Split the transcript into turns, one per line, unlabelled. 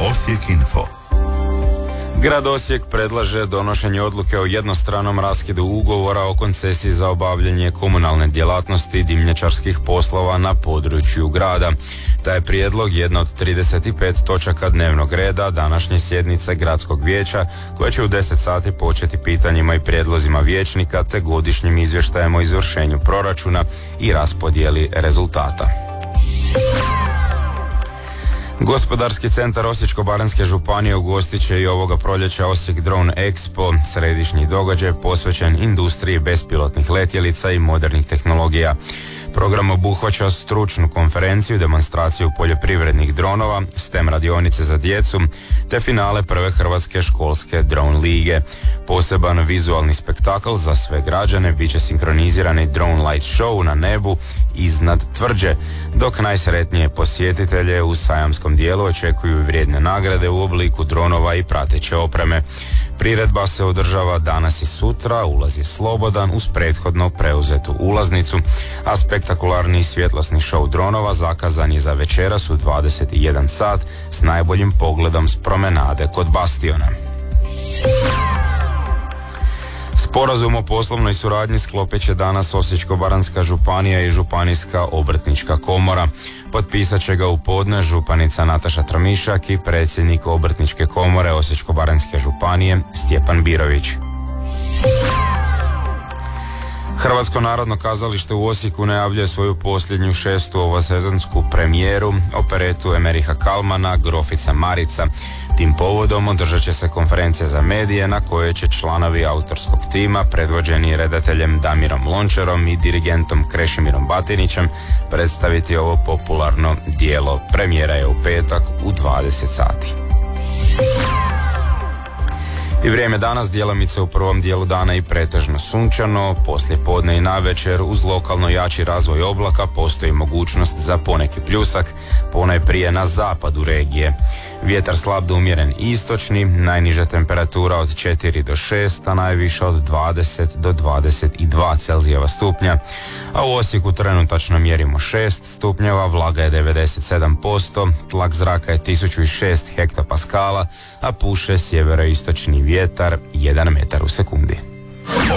Osijek Info.
Grad Osijek predlaže donošenje odluke o jednostranom raskidu ugovora o koncesiji za obavljanje komunalne djelatnosti dimnjačarskih poslova na području grada. Taj je prijedlog jedna od 35 točaka dnevnog reda današnje sjednice Gradskog vijeća, koja će u 10 sati početi pitanjima i prijedlozima vijećnika te godišnjim izvještajem o izvršenju proračuna i raspodjeli rezultata. Gospodarski centar Osječko-baranjske županije ugostit će i ovoga proljeća Osijek Drone Expo, središnji događaj posvećen industriji bespilotnih letjelica i modernih tehnologija. Program obuhvaća stručnu konferenciju, demonstraciju poljoprivrednih dronova, STEM radionice za djecu, te finale prve hrvatske školske drone lige. Poseban vizualni spektakl za sve građane bit će sinkronizirani drone light show na nebu iznad tvrđe, dok najsretnije posjetitelje u sajamskom dijelu očekuju vrijedne nagrade u obliku dronova i prateće opreme. Priredba se održava danas i sutra, ulaz je slobodan uz prethodno preuzetu ulaznicu, a spektakularni svjetlosni show dronova zakazan je za večeras u 21 sat s najboljim pogledom s promenade kod Bastiona. Sporazum o poslovnoj suradnji sklopit će danas Osječko-baranjska županija i Županijska obrtnička komora. Potpisat će ga u podne županica Nataša Tramišak i predsjednik Obrtničke komore Osječko-baranjske županije Stjepan Birović. Hrvatsko narodno kazalište u Osijeku najavljuje svoju posljednju 6. ovosezonsku premijeru, operetu Emeriha Kalmana Grofica Marica. Tim povodom održat će se konferencija za medije na kojoj će članovi autorskog tima, predvođeni redateljem Damirom Lončerom i dirigentom Krešimirom Batinićem, predstaviti ovo popularno djelo. Premijera je u petak u 20 sati. I vrijeme danas djelomice u prvom dijelu dana i pretežno sunčano, poslije podne i navečer uz lokalno jači razvoj oblaka postoji mogućnost za poneki pljusak, ponajprije na zapadu regije. Vjetar slab do umjeren istočni, najniža temperatura od 4 do 6, a najviša od 20 do 22 Celzijeva stupnja, a u Osijeku trenutačno mjerimo 6 stupnjeva, vlaga je 97%, tlak zraka je 1006 hektopaskala, a puše sjeveroistočni vjetar 1 metar u sekundi.